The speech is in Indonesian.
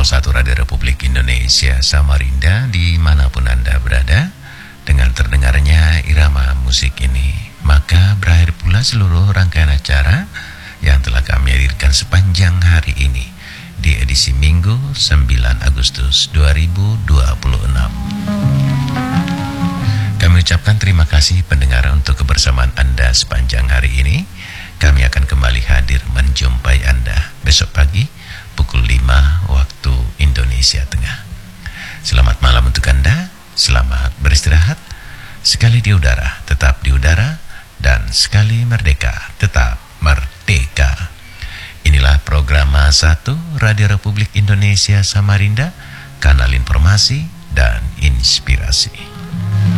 101 Radio Republik Indonesia Samarinda dimanapun Anda berada. Dengan terdengarnya irama musik ini, maka berakhir pula seluruh rangkaian acara yang telah kami hadirkan sepanjang hari ini di edisi Minggu 9 Agustus 2026. Kami ucapkan terima kasih pendengar untuk kebersamaan Anda sepanjang hari ini. Kami akan kembali hadir menjumpai Anda besok pagi pukul 5 waktu Indonesia Tengah. Selamat malam untuk Anda, selamat beristirahat. Sekali di udara, tetap di udara, dan sekali merdeka, tetap merdeka. Inilah program 1 Radio Republik Indonesia Samarinda, kanal informasi dan inspirasi.